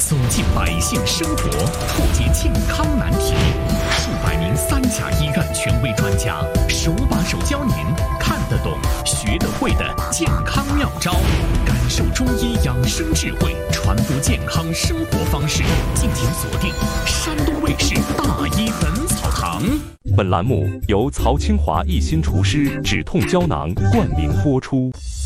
走进百姓生活，破解健康难题。数百名3甲医院权威专家手把手教您看得懂、学得会的健康妙招，感受中医养生智慧，传播健康生活方式。敬请锁定山东卫视大医本草堂。 本栏目由曹清华一心厨师止痛胶囊冠名播出。